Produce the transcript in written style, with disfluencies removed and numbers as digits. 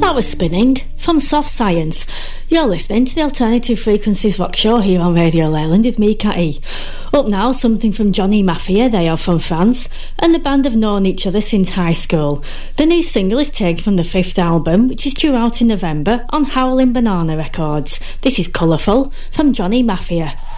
That was Spinning from Soft Science. You're listening to the Alternative Frequencies Rock Show here on Radio Leyland with me, Kat E. Up now, something from Johnny Mafia, they are from France, and the band have known each other since high school. The new single is taken from the 5th album, which is due out in November on Howlin' Banana Records. This is Colourful from Johnny Mafia.